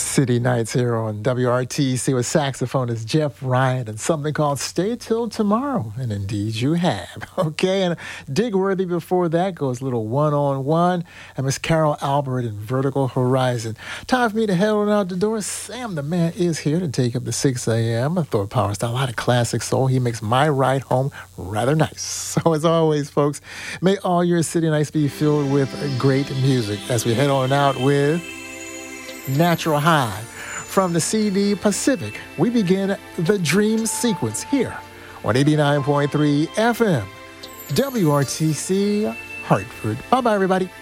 City Nights here on WRTC with saxophonist Jeff Ryan and something called Stay Till Tomorrow. And indeed you have. Okay, and Digworthy before that goes a little one-on-one. And Miss Carol Albert in Vertical Horizon. Time for me to head on out the door. Sam the Man is here to take up the 6 a.m. I throw power style, a lot of classic soul. He makes my ride home rather nice. So as always, folks, may all your city nights be filled with great music as we head on out with Natural High. From the CD Pacific, we begin the Dream Sequence here on 89.3 FM, WRTC, Hartford. Bye-bye, everybody.